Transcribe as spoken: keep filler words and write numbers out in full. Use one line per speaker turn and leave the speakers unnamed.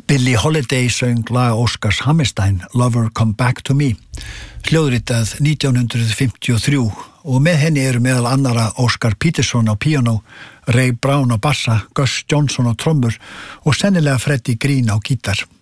Billie Holiday söng lag Oscars Hammerstein, Lover Come Back to Me, hljóðritað nítján hundruð fimmtíu og þrjú og með henni eru meðal annara Oscar Peterson á píanó, Ray Brown á bassa, Gus Johnson á trommur og sennilega Freddie Green á gítar.